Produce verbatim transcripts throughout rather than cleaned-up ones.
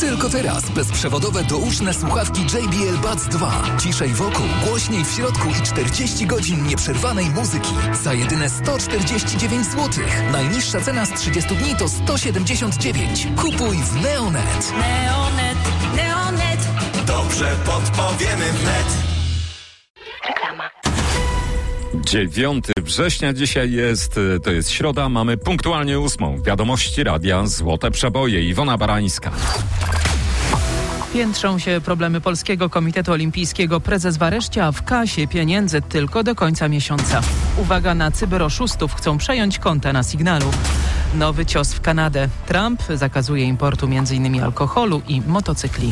Tylko teraz bezprzewodowe douszne słuchawki J B L Buds dwa. Ciszej wokół, głośniej w środku i czterdzieści godzin nieprzerwanej muzyki. Za jedyne sto czterdzieści dziewięć złotych. Najniższa cena z trzydziestu dni to sto siedemdziesiąt dziewięć. Kupuj w Neonet. Neonet, Neonet. Dobrze podpowiemy wnet. Reklama. dziewiątego września dzisiaj jest, to jest środa, mamy punktualnie ósmą. Wiadomości radia Złote Przeboje. Iwona Barańska. Piętrzą się problemy Polskiego Komitetu Olimpijskiego. Prezes w areszcie, a w kasie pieniędzy tylko do końca miesiąca. Uwaga na cyberoszustów, chcą przejąć konta na Signalu. Nowy cios w Kanadę. Trump zakazuje importu między innymi alkoholu i motocykli.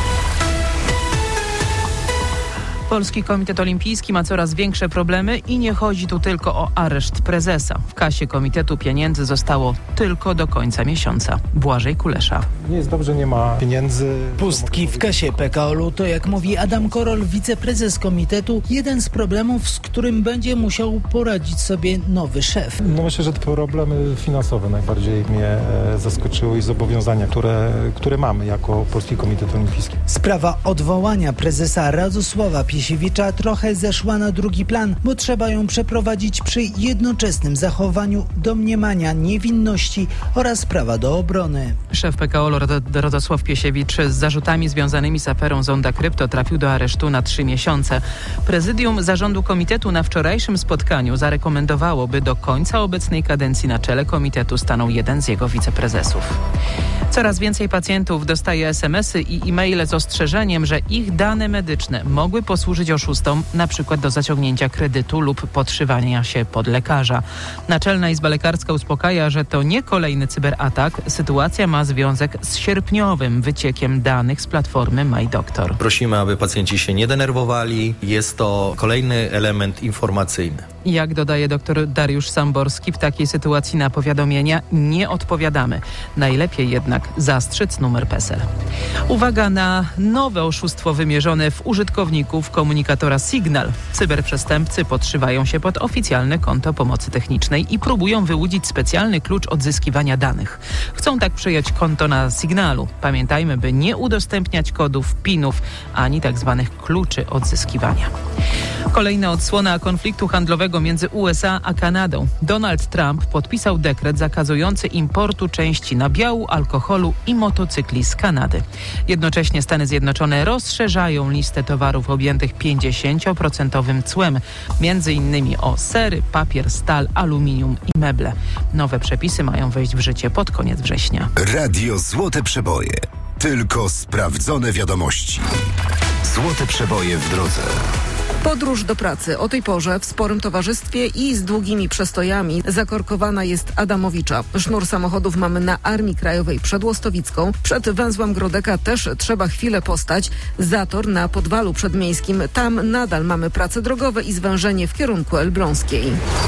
Polski Komitet Olimpijski ma coraz większe problemy i nie chodzi tu tylko o areszt prezesa. W kasie komitetu pieniędzy zostało tylko do końca miesiąca. Błażej Kulesza. Nie jest dobrze, nie ma pieniędzy. Pustki w kasie P K O L u to, jak mówi Adam Korol, wiceprezes komitetu, jeden z problemów, z którym będzie musiał poradzić sobie nowy szef. No myślę, że te problemy finansowe najbardziej mnie zaskoczyły i zobowiązania, które, które mamy jako Polski Komitet Olimpijski. Sprawa odwołania prezesa Radosława Piesiewicza trochę zeszła na drugi plan, bo trzeba ją przeprowadzić przy jednoczesnym zachowaniu domniemania niewinności oraz prawa do obrony. Szef P K O L u Radosław Piesiewicz z zarzutami związanymi z aferą Zonda Krypto trafił do aresztu na trzy miesiące. Prezydium Zarządu Komitetu na wczorajszym spotkaniu zarekomendowało, by do końca obecnej kadencji na czele komitetu stanął jeden z jego wiceprezesów. Coraz więcej pacjentów dostaje es em esy i e-maile z ostrzeżeniem, że ich dane medyczne mogły posłużyć oszustom, na przykład do zaciągnięcia kredytu lub podszywania się pod lekarza. Naczelna Izba Lekarska uspokaja, że to nie kolejny cyberatak. Sytuacja ma związek z sierpniowym wyciekiem danych z platformy MyDoktor. Prosimy, aby pacjenci się nie denerwowali. Jest to kolejny element informacyjny. Jak dodaje dr Dariusz Samborski, w takiej sytuacji na powiadomienia nie odpowiadamy. Najlepiej jednak zastrzec numer P E S E L. Uwaga na nowe oszustwo wymierzone w użytkowników komunikatora Signal. Cyberprzestępcy podszywają się pod oficjalne konto pomocy technicznej i próbują wyłudzić specjalny klucz odzyskiwania danych. Chcą tak przejąć konto na Signalu. Pamiętajmy, by nie udostępniać kodów, pinów, ani tak zwanych kluczy odzyskiwania. Kolejna odsłona konfliktu handlowego między U S A a Kanadą. Donald Trump podpisał dekret zakazujący importu części nabiału, alkoholu i motocykli z Kanady. Jednocześnie Stany Zjednoczone rozszerzają listę towarów objętych pięćdziesięcioprocentowym cłem, między innymi o sery, papier, stal, aluminium i meble. Nowe przepisy mają wejść w życie pod koniec września. Radio Złote Przeboje. Tylko sprawdzone wiadomości. Złote Przeboje w drodze. Podróż do pracy o tej porze w sporym towarzystwie i z długimi przestojami zakorkowana jest Adamowicza. Sznur samochodów mamy na Armii Krajowej przed Łostowicką. Przed węzłem Grodeka też trzeba chwilę postać. Zator na Podwalu Przedmiejskim. Tam nadal mamy prace drogowe i zwężenie w kierunku Elbląskiej.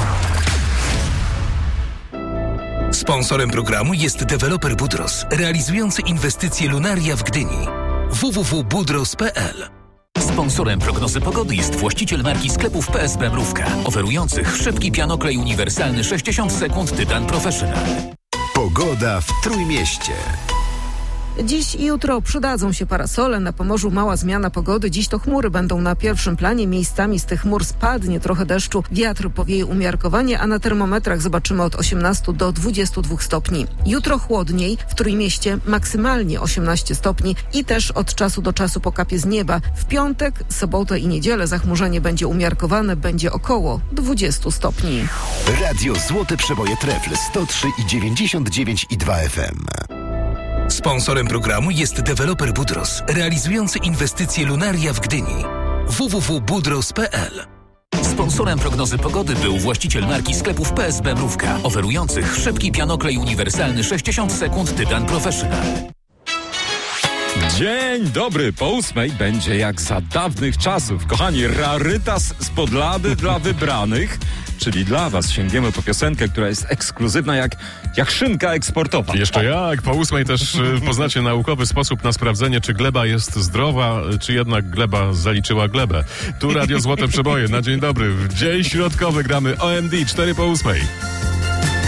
Sponsorem programu jest deweloper Budros, realizujący inwestycje Lunaria w Gdyni. w w w kropka budros kropka p l. Sponsorem prognozy pogody jest właściciel marki sklepów P S B Mrówka, oferujących szybki pianoklej uniwersalny sześćdziesiąt sekund Tytan Professional. Pogoda w Trójmieście. Dziś i jutro przydadzą się parasole. Na Pomorzu mała zmiana pogody. Dziś to chmury będą na pierwszym planie. Miejscami z tych chmur spadnie trochę deszczu. Wiatr powieje umiarkowanie, a na termometrach zobaczymy od osiemnastu do dwudziestu dwóch stopni. Jutro chłodniej. W Trójmieście maksymalnie osiemnaście stopni i też od czasu do czasu pokapie z nieba. W piątek, sobotę i niedzielę zachmurzenie będzie umiarkowane. Będzie około dwudziestu stopni. Radio Złote Przeboje Trefl sto trzy i dziewięćdziesiąt dziewięć i dwa F M. Sponsorem programu jest deweloper Budros, realizujący inwestycje Lunaria w Gdyni. w w w kropka budros kropka p l. Sponsorem prognozy pogody był właściciel marki sklepów P S B Mrówka, oferujących szybki pianoklej uniwersalny sześćdziesiąt sekund Tytan Professional. Dzień dobry, po ósmej będzie jak za dawnych czasów. Kochani, rarytas z podlady dla wybranych, czyli dla was sięgniemy po piosenkę, która jest ekskluzywna jak, jak szynka eksportowa. Jeszcze jak, po ósmej też poznacie naukowy sposób na sprawdzenie, czy gleba jest zdrowa, czy jednak gleba zaliczyła glebę. Tu Radio Złote Przeboje, na dzień dobry. W dzień środkowy gramy O M D, cztery po ósmej.